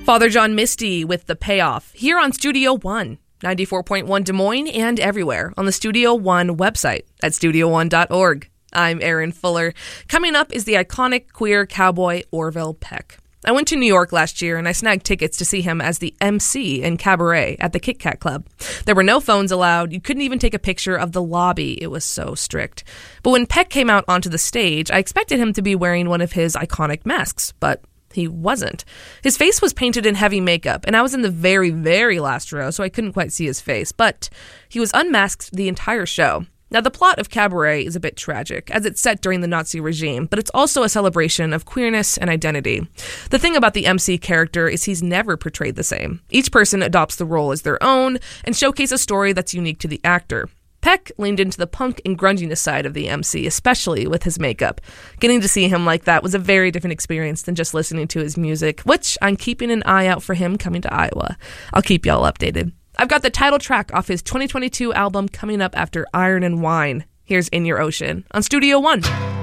Father John Misty with The Payoff here on Studio One, 94.1 Des Moines and everywhere on the Studio One website at studio1.org. I'm Erin Fuller. Coming up is the iconic queer cowboy Orville Peck. I went to New York last year and I snagged tickets to see him as the MC in Cabaret at the Kit Kat Club. There were no phones allowed. You couldn't even take a picture of the lobby. It was so strict. But when Peck came out onto the stage, I expected him to be wearing one of his iconic masks, but he wasn't. His face was painted in heavy makeup, and I was in the very, very last row, so I couldn't quite see his face, but he was unmasked the entire show. Now, the plot of Cabaret is a bit tragic, as it's set during the Nazi regime, but it's also a celebration of queerness and identity. The thing about the MC character is he's never portrayed the same. Each person adopts the role as their own and showcases a story that's unique to the actor. Peck leaned into the punk and grunginess side of the MC, especially with his makeup. Getting to see him like that was a very different experience than just listening to his music, which I'm keeping an eye out for him coming to Iowa. I'll keep y'all updated. I've got the title track off his 2022 album coming up after Iron and Wine. Here's In Your Ocean on Studio One.